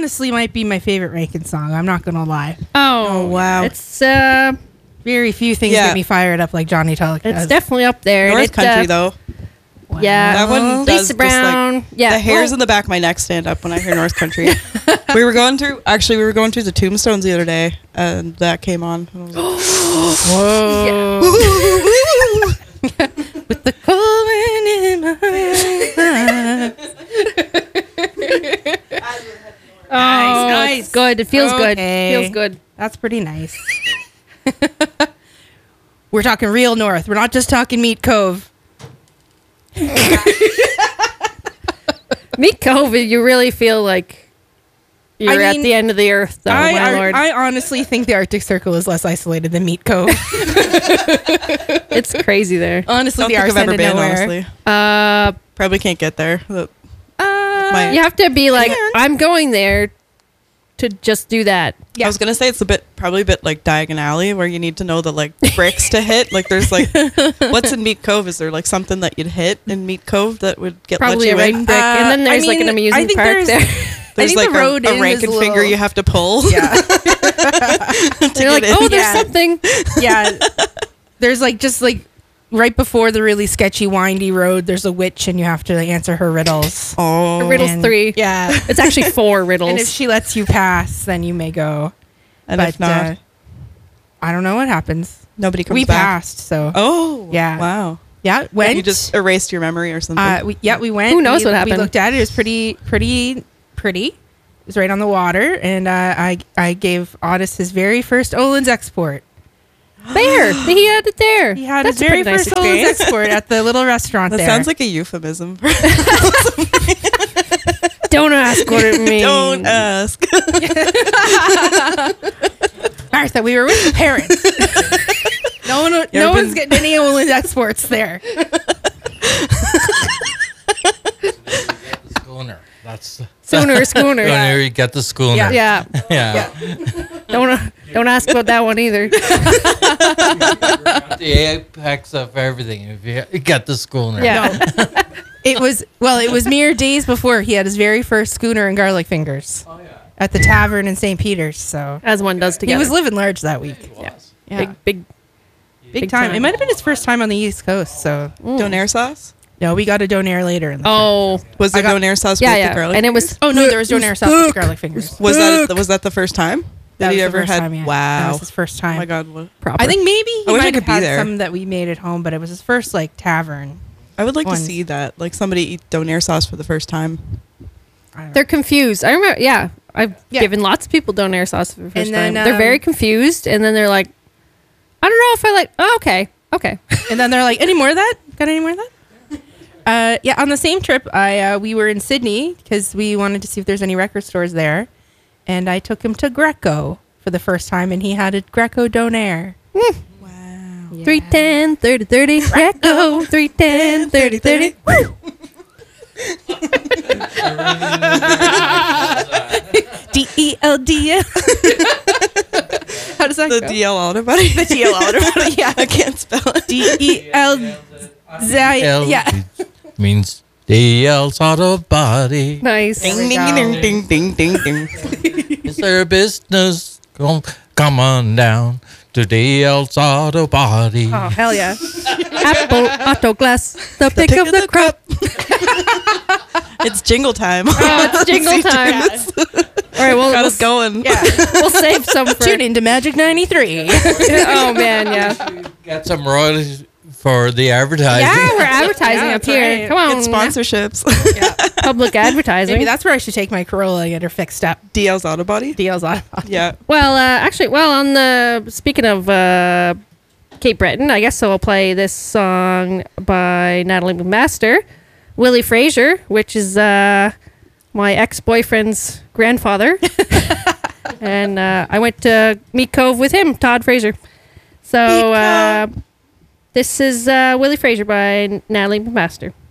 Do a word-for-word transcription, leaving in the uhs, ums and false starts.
honestly might be my favorite Rankin song. I'm not gonna lie. Oh, Oh, wow. It's uh, Very few things Yeah. get me fired up like Johnny Tonic it's does. definitely up there. and North it, Country, uh, though. Yeah, That one does Lisa just, like, Brown. yeah, The hairs well, in the back of my neck stand up when I hear North Country. We were going through, actually, we were going through the Tombstones the other day, and that came on. And I was like, Whoa. With the cold wind in my eyes. Oh, Nice, it's good. It feels good. Okay. Feels good. That's pretty nice. We're talking real north. We're not just talking Meat Cove. Meat Cove, you really feel like you're I at mean, the end of the earth, though, I, my I, lord. I honestly think the Arctic Circle is less isolated than Meat Cove. It's crazy there. honestly, don't the think I've arse ever of been, nowhere. honestly. Uh, Probably can't get there. The- Uh, My- you have to be like, can. I'm going there to just do that. Yeah. I was gonna say it's a bit, probably a bit like Diagon Alley, where you need to know the like bricks to hit. Like there's like, what's in Meat Cove? Is there like something that you'd hit in Meat Cove that would get Probably let a you ring in? brick. Uh, and then I there's like mean, an I amusement think park there's- there. There's think like the road a, a in rankin is a finger little- you have to pull. yeah. to They're like, get in. oh, there's Yeah. something. yeah. There's like just like right before the really sketchy windy road, there's a witch and you have to answer her riddles. Oh, Riddles And- three. Yeah. It's actually four riddles. And if she lets you pass, then you may go. and but if not, uh, I don't know what happens. nobody comes We back. passed, so Oh, Yeah. Wow. yeah, went. You just erased your memory or something. uh, we, yeah, we went. Who knows we, what happened? We looked at it. It was pretty, pretty, pretty. It was right on the water, and uh, I I gave Otis his very first Olin's export. there. He had it there. He had That's his a very pretty nice first Olin's experience. export at the little restaurant that there. sounds like a euphemism. Don't ask what it means. Don't ask. Martha, we were with the parents. no one, You no ever one's been- getting any Olin's exports there. Schooner. That's the Sooner, schooner. schooner. You got the schooner. Yeah. Yeah. Yeah. Don't don't ask about that one either. The apex of everything. If you, you got the schooner. Yeah. It was well, it was mere days before he had his very first schooner and garlic fingers at the tavern in Saint Peter's. So As one does he together. was living large that week. Yeah. Yeah, Big, big. big, big time. time. It might have been his first time on the East Coast. So Donair sauce? no, we got a donair later in the trip. Oh. Was there I got- Donair sauce Yeah, with yeah. the garlic? And it was. Oh no, there was donair sauce with garlic fingers. was that was that the first time That that he was the ever first had? time, yeah. That Wow. was his first Oh time. my god. What? proper. I think maybe I he wish I might have could be had there. some that we made at home, but it was his first like tavern. I would like Ones. to see that. Like somebody eat Donair sauce for the first time. I don't know. They're confused. I remember, yeah. I've Yeah. given lots of people donair sauce for the first And then, time. They're very um, confused, and then they're like, I don't know if I like, oh, okay, okay. And then they're like, "Any more of that? Got any more of that?" Uh, yeah. On the same trip, I uh, we were in Sydney because we wanted to see if there's any record stores there, and I took him to Greco for the first time, and he had a Greco Donair. Wow. Yeah. three ten, thirty, thirty, Greco, three ten, thirty, thirty. D E L D. How does that The go? D L auto body. The D L auto body, yeah. I can't spell it. D E L Z. L Yeah. means D L's auto body. Nice. Ding we ding go. ding ding ding ding ding. Is there business? Come, come on down to D L's auto body. Oh, hell yeah. Apple Auto Glass, the pick, pick of the crop. It's jingle time. Oh, it's jingle time. All right, well, Got we'll, us going. Yeah. we'll save some for. Tune into Magic ninety-three. Oh, man, yeah. Got some royalties for the advertising. Yeah, we're advertising Yeah, up that's here. right. Come on. Get sponsorships. Public advertising. Maybe that's where I should take my Corolla and get her fixed up. D L's auto body. D L's on. Yeah. Well, uh, actually, well, on the speaking of uh, Cape Breton, I guess so. I'll play this song by Natalie McMaster, Willie Fraser, which is uh, my ex-boyfriend's grandfather, and uh, I went to Meat Cove with him, Todd Fraser. So uh, this is uh, Willie Fraser by Natalie McMaster.